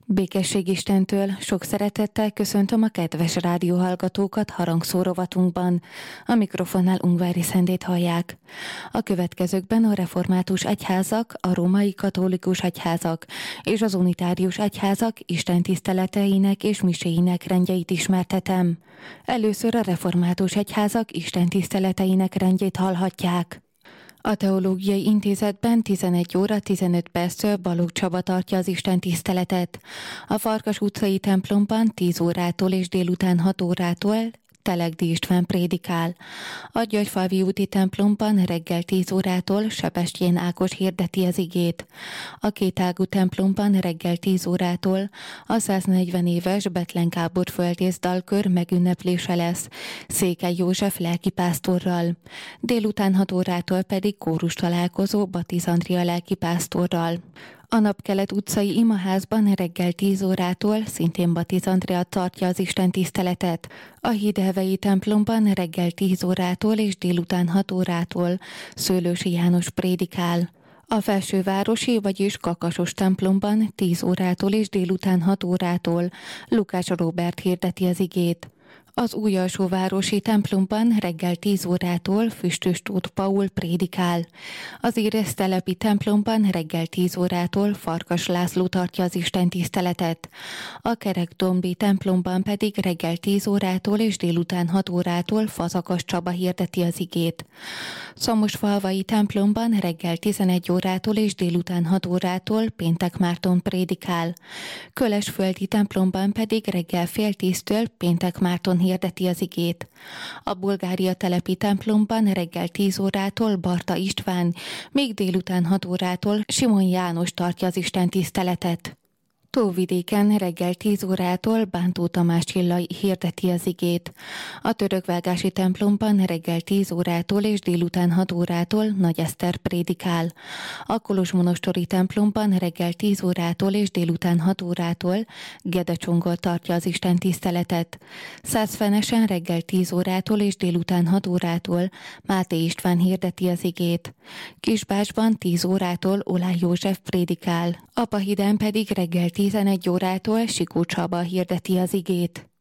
Békesség Istentől, sok szeretettel köszöntöm a kedves rádióhallgatókat harangszó rovatunkban. A mikrofonnál Ungvári Szendét hallják. A következőkben a református egyházak, a római katolikus egyházak és az unitárius egyházak istentiszteleteinek és miséinek rendjeit ismertetem. Először a református egyházak istentiszteleteinek rendjét hallhatják. A Teológiai Intézetben 11 óra 15 perctől Balogh Csaba tartja az istentiszteletet. A Farkas utcai templomban 10 órától és délután 6 órától Telegdi István prédikál. A Györgyfalvi úti templomban reggel 10 órától Sebestyén Ákos hirdeti az igét. A Kétágú templomban reggel 10 órától a 140 éves Bethlen Gábor földész dalkör megünneplése lesz Székely József lelkipásztorral. Délután 6 órától pedig kórus találkozó Batiz Andrea lelkipásztorral. A Napkelet utcai imaházban reggel 10 órától szintén Batiz Andrea tartja az istentiszteletet. A Hídelvei templomban reggel 10 órától és délután 6 órától Szőlősi János prédikál. A Felsővárosi, vagyis Kakasos templomban 10 órától és délután 6 órától Lukács Róbert hirdeti az igét. Az Újalsóvárosi templomban reggel 10 órától Füstös Tóth Paul prédikál. Az Éreztelepi templomban reggel 10 órától Farkas László tartja az istentiszteletet. A Kerekdombi templomban pedig reggel 10 órától és délután 6 órától Fazakas Csaba hirdeti az igét. Szamosfalvai templomban reggel 11 órától és délután 6 órától Péntek Márton prédikál. Kölesföldi templomban pedig reggel fél 10-től Péntek Márton hirdeti az igét. A Bulgária telepi templomban reggel 10 órától Barta István, még délután 6 órától Simon János tartja az istentiszteletet. Tóvidéken reggel 10 órától Bántó Tamás Csilla hirdeti az igét. A Törökvágási templomban reggel 10 órától és délután 6 órától Nagy Eszter prédikál. A Kolozsmonostori templomban reggel 10 órától és délután 6 órától Gede Csongor tartja az istentiszteletet. Szászfenesen reggel 10 órától és délután 6 órától Máté István hirdeti az igét. Kisbácsban 10 órától Oláh József prédikál. Apahiden pedig reggel 11 órától Sikó Csaba hirdeti az igét.